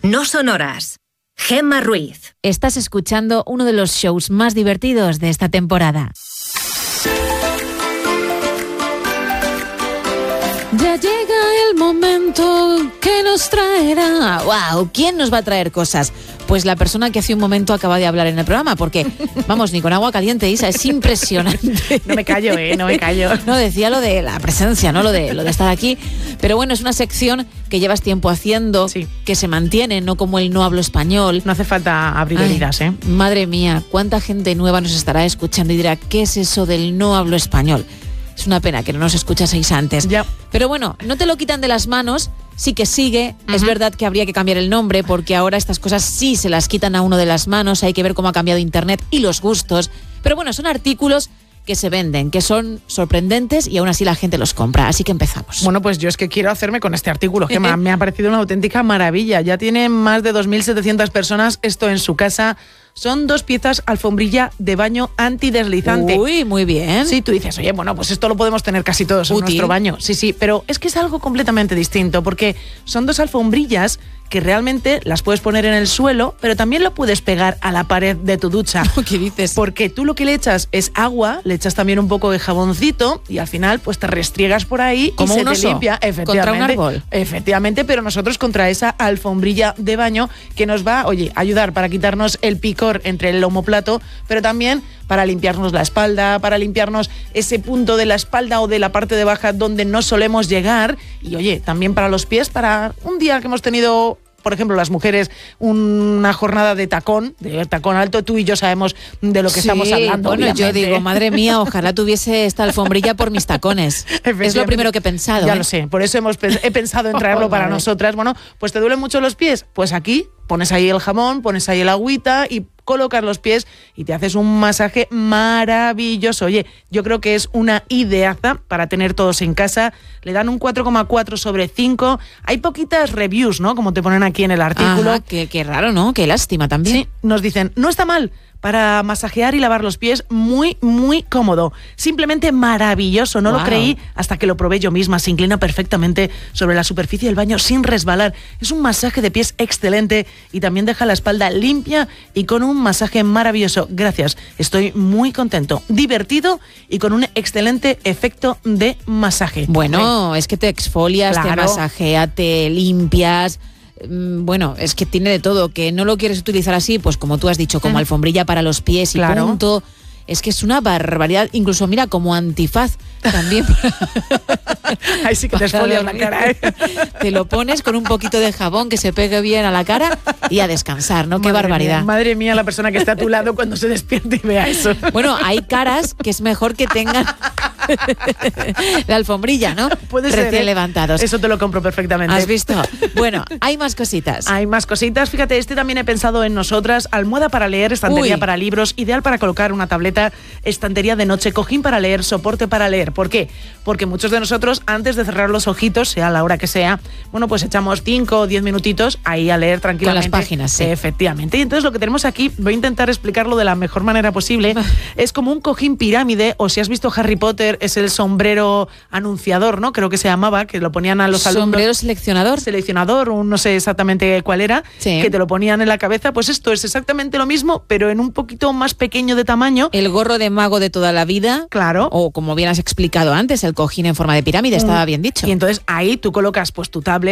no sonoras. Gemma Ruiz. Estás escuchando uno de los shows más divertidos de esta temporada. Ya llega el momento que nos traerá... ¡Wow! ¿Quién nos va a traer cosas? Pues la persona que hace un momento acaba de hablar en el programa, porque, vamos, ni con agua caliente, Isa, es impresionante. No me callo, no me callo. No, decía lo de la presencia, ¿no? Lo de estar aquí. Pero bueno, es una sección que llevas tiempo haciendo, sí, que se mantiene, no como el no hablo español. No hace falta abrir heridas, ¿eh? Madre mía, cuánta gente nueva nos estará escuchando y dirá, ¿qué es eso del no hablo español? Es una pena que no nos escuchaseis antes. Ya. Pero bueno, no te lo quitan de las manos, sí que sigue. Es verdad que habría que cambiar el nombre porque ahora estas cosas sí se las quitan a uno de las manos. Hay que ver cómo ha cambiado Internet y los gustos. Pero bueno, son artículos que se venden, que son sorprendentes y aún así la gente los compra. Así que empezamos. Bueno, pues yo es que quiero hacerme con este artículo, que me ha parecido una auténtica maravilla. Ya tiene más de 2.700 personas esto en su casa. Son 2 piezas alfombrilla de baño antideslizante. Uy, muy bien. Sí, tú dices, oye, bueno, pues esto lo podemos tener casi todos en nuestro baño. Sí, pero es que es algo completamente distinto, porque son 2 alfombrillas que realmente las puedes poner en el suelo, pero también lo puedes pegar a la pared de tu ducha. ¿Qué dices? Porque tú lo que le echas es agua, le echas también un poco de jaboncito y al final pues te restriegas por ahí como y un se oso, te limpia. contra un árbol. Efectivamente, pero nosotros contra esa alfombrilla de baño que nos va, oye, a ayudar para quitarnos el picor entre el omoplato, pero también para limpiarnos la espalda, para limpiarnos ese punto de la espalda o de la parte de baja donde no solemos llegar. Y oye, también para los pies, para un día que hemos tenido, por ejemplo, las mujeres, una jornada de tacón alto, tú y yo sabemos de lo que estamos hablando. Bueno, obviamente. yo digo, madre mía, ojalá tuviese esta alfombrilla por mis tacones. Es lo primero que he pensado. Ya lo sé, por eso he pensado en traerlo para nosotras. Bueno, pues ¿te duelen mucho los pies? Pues aquí pones ahí el jamón, pones ahí el agüita y colocas los pies y te haces un masaje maravilloso. Oye, yo creo que es una ideaza para tener todos en casa. Le dan un 4,4 sobre 5. Hay poquitas reviews, ¿no? Como te ponen aquí en el artículo. Ajá, qué raro, ¿no? Qué lástima también. Sí, nos dicen, no está mal. Para masajear y lavar los pies, muy, muy cómodo. Simplemente maravilloso. No lo creí hasta que lo probé yo misma. Se inclina perfectamente sobre la superficie del baño sin resbalar. Es un masaje de pies excelente y también deja la espalda limpia y con un masaje maravilloso. Gracias. Estoy muy contento, divertido y con un excelente efecto de masaje. Bueno, es que te exfolias, te masajeas, te limpias. Bueno, es que tiene de todo, que no lo quieres utilizar así, pues como tú has dicho, como alfombrilla para los pies y punto. Es que es una barbaridad, incluso mira, como antifaz también. Ahí sí que te exfolias la cara, ¿eh? Te lo pones con un poquito de jabón que se pegue bien a la cara y a descansar, ¿no? Qué barbaridad. Madre mía, la persona que está a tu lado cuando se despierte y vea eso. Bueno, hay caras que es mejor que tengan la alfombrilla, ¿no? Puede ser, recién levantados. Eso te lo compro perfectamente. ¿Has visto? Bueno, hay más cositas. Hay más cositas. Fíjate, también he pensado en nosotras. Almohada para leer, estantería para libros, ideal para colocar una tableta, estantería de noche, cojín para leer, soporte para leer. ¿Por qué? Porque muchos de nosotros, antes de cerrar los ojitos, sea la hora que sea, bueno, pues echamos 5 o 10 minutitos ahí a leer tranquilamente. Con las páginas, sí. Efectivamente. Y entonces lo que tenemos aquí, voy a intentar explicarlo de la mejor manera posible, es como un cojín pirámide, o si has visto Harry Potter, es el sombrero anunciador, ¿no? Creo que se llamaba, que lo ponían a los alumnos. ¿Sombrero seleccionador? Seleccionador, no sé exactamente cuál era, que te lo ponían en la cabeza. Pues esto es exactamente lo mismo, pero en un poquito más pequeño de tamaño. El gorro de mago de toda la vida. Claro. O como bien has explicado antes, el cojín en forma de pirámide, estaba bien dicho. Y entonces ahí tú colocas pues tu tablet,